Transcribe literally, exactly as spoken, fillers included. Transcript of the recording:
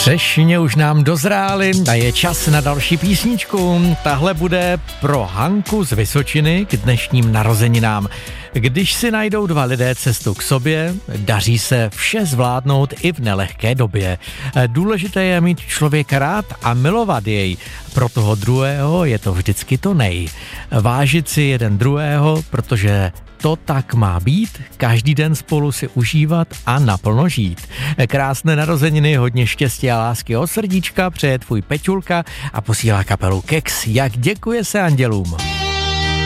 Třešně už nám dozrály a je čas na další písničku. Tahle bude pro Hanku z Vysočiny k dnešním narozeninám. Když si najdou dva lidé cestu k sobě, daří se vše zvládnout i v nelehké době. Důležité je mít člověka rád a milovat jej. Pro toho druhého je to vždycky to nej. Vážit si jeden druhého, protože to tak má být, každý den spolu si užívat a naplno žít. Krásné narozeniny, hodně štěstí a lásky od srdíčka přeje tvůj Peťulka a posílá kapelu Kex. Jak děkuje se andělům.